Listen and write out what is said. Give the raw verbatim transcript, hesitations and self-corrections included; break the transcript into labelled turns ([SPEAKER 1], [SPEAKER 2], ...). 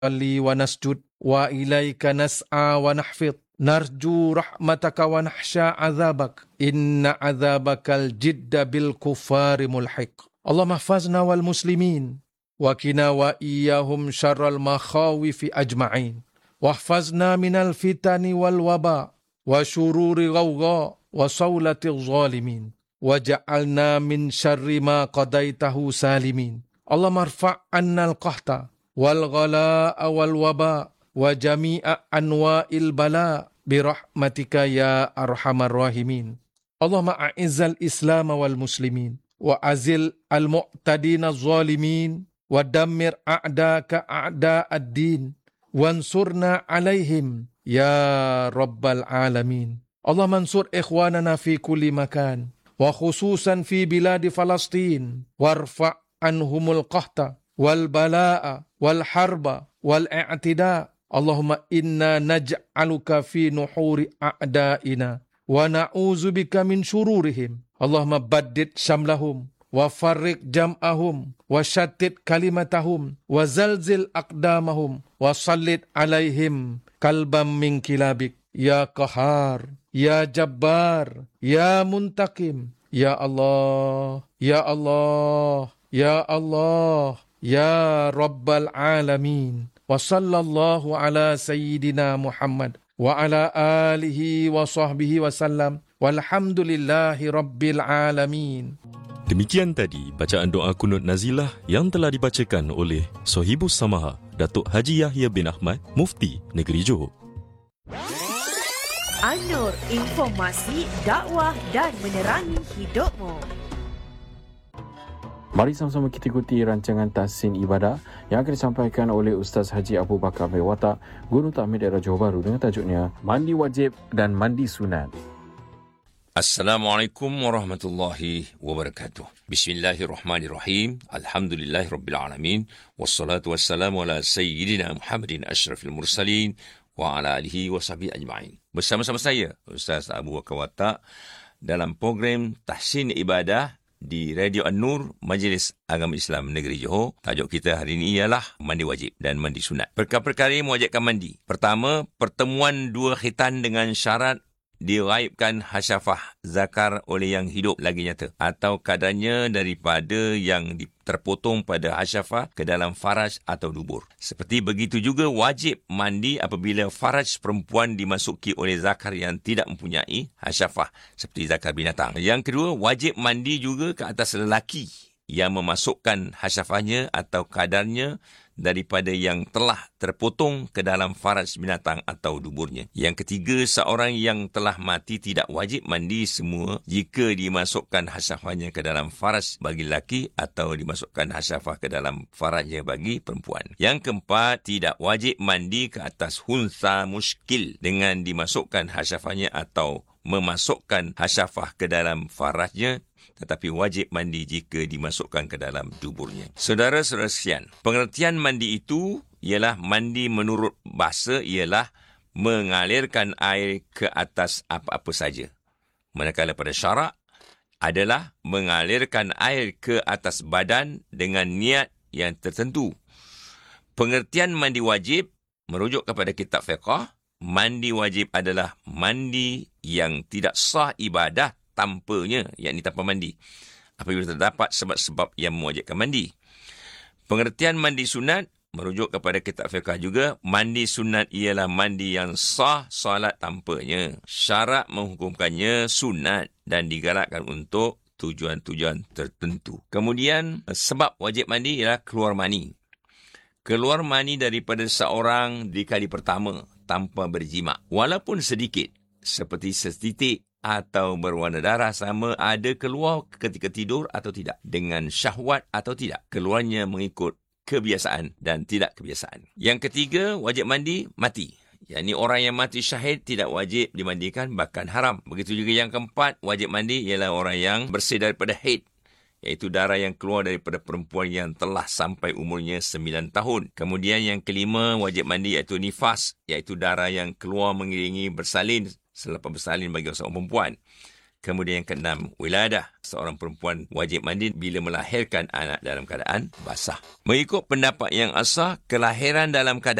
[SPEAKER 1] نصلي ونسجد وإليك نسعى ونحفظ نرجو رحمتك ونخشى عذابك إن عذابك الجد بالكفار ملحق. اللهم احفظنا والمسلمين وقنا وإياهم شر المخاوف أجمعين واحفظنا من الفتن والوباء وشرور غوغاء وصولة الظالمين وجعلنا من شر ما قضيته سالمين. اللهم ارفع عنا القحط والغلاء والوباء وجميع أنواع البلاء برحمتك يا أرحم الراحمين. اللهم أعز الإسلام والمسلمين وأذل المعتدين الظالمين ودمر أعداءك أعداء الدين وانصرنا عليهم يا رب العالمين. اللهم انصر إخواننا في كل مكان وخصوصا في بلاد فلسطين وارفع عنهم القحط والبلاء والحرب والاعتداء. اللهم إنا نجعلك في نحور أعدائنا ونعوذ بك من شرورهم. اللهم بدد شملهم وفرق جمعهم وشتت كلمتهم وزلزل أقدامهم وسلط عليهم كلبا من كلابك يا قهار يا جبار يا منتقم يا الله يا الله يا الله يا رب العالمين. وصلى الله على سيدنا محمد وعلى آله وصحبه وسلم والحمد لله رب العالمين.
[SPEAKER 2] Demikian tadi bacaan doa kunut nazilah yang telah dibacakan oleh Sohibus Samaha Datuk Haji Yahya bin Ahmad, Mufti Negeri Johor.
[SPEAKER 3] An-Nur, informasi, dakwah dan menerangi hidupmu.
[SPEAKER 4] Mari sama-sama kita ikuti rancangan tahsin ibadah yang akan disampaikan oleh Ustaz Haji Abu Bakar bin Watak, Guru Takmir Daerah Johor Bahru dengan tajuknya Mandi Wajib dan Mandi Sunat.
[SPEAKER 5] Assalamualaikum warahmatullahi wabarakatuh. Bismillahirrahmanirrahim. Alhamdulillahirrabbilalamin. Wassalatu wassalamu ala sayyidina Muhammadin asyrafil mursalin wa ala alihi wa sahbihi ajma'in. Bersama-sama saya, Ustaz Abu Bakar Watak, dalam program Tahsin Ibadah di Radio An-Nur, Majlis Agama Islam Negeri Johor. Tajuk kita hari ini ialah mandi wajib dan mandi sunat. Perkara-perkara yang mewajibkan mandi. Pertama, pertemuan dua khitan dengan syarat diraibkan hasyafah zakar oleh yang hidup lagi nyata atau kadarnya daripada yang terpotong pada hasyafah ke dalam faraj atau dubur. Seperti begitu juga wajib mandi apabila faraj perempuan dimasuki oleh zakar yang tidak mempunyai hasyafah seperti zakar binatang. Yang kedua, wajib mandi juga ke atas lelaki yang memasukkan hasyafahnya atau kadarnya daripada yang telah terpotong ke dalam faraj binatang atau duburnya. Yang ketiga, seorang yang telah mati tidak wajib mandi semua jika dimasukkan hasyafahnya ke dalam faraj bagi lelaki atau dimasukkan hasyafah ke dalam farajnya bagi perempuan. Yang keempat, tidak wajib mandi ke atas hunsa muskil dengan dimasukkan hasyafahnya atau memasukkan hasyafah ke dalam farajnya, tetapi wajib mandi jika dimasukkan ke dalam duburnya. Saudara-saudara sekalian, pengertian mandi itu ialah mandi menurut bahasa ialah mengalirkan air ke atas apa-apa saja. Manakala pada syarak adalah mengalirkan air ke atas badan dengan niat yang tertentu. Pengertian mandi wajib merujuk kepada kitab fiqh. Mandi wajib adalah mandi yang tidak sah ibadah tanpanya, yakni tanpa mandi, apabila terdapat sebab-sebab yang mewajibkan mandi. Pengertian mandi sunat merujuk kepada kitab fiqh juga. Mandi sunat ialah mandi yang sah solat tanpanya. Syarak menghukumkannya sunat dan digalakkan untuk tujuan-tujuan tertentu. Kemudian, sebab wajib mandi ialah keluar mani. Keluar mani daripada seorang di kali pertama tanpa berjima, walaupun sedikit, seperti setitik atau berwarna darah, sama ada keluar ketika tidur atau tidak, dengan syahwat atau tidak. Keluarnya mengikut kebiasaan dan tidak kebiasaan. Yang ketiga, wajib mandi mati. yakni orang yang mati syahid tidak wajib dimandikan, bahkan haram. Begitu juga yang keempat, wajib mandi ialah orang yang bersih daripada haid, iaitu darah yang keluar daripada perempuan yang telah sampai umurnya sembilan tahun. Kemudian yang kelima, wajib mandi iaitu nifas, iaitu darah yang keluar mengiringi bersalin, selepas bersalin bagi seorang perempuan. Kemudian yang keenam, wiladah. Seorang perempuan wajib mandi bila melahirkan anak dalam keadaan basah. Mengikut pendapat yang asah, kelahiran dalam keadaan